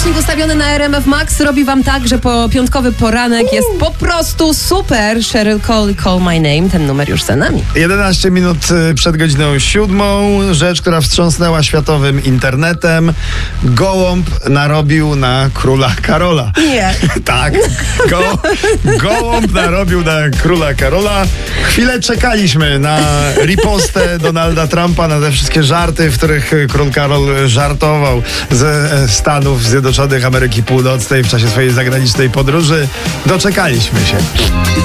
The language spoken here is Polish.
Podręcznik ustawiony na RMF Max robi wam tak, że po piątkowy poranek jest po prostu super. Sheryl Call My Name, ten numer już za nami. 11 minut przed godziną 7. Rzecz, która wstrząsnęła światowym internetem. Gołąb narobił na króla Karola. Nie. Tak, gołąb narobił na króla Karola. Chwilę czekaliśmy na ripostę Donalda Trumpa, na te wszystkie żarty, w których król Karol żartował ze Stanów Zjednoczonych Ameryki Północnej w czasie swojej zagranicznej podróży. Doczekaliśmy się.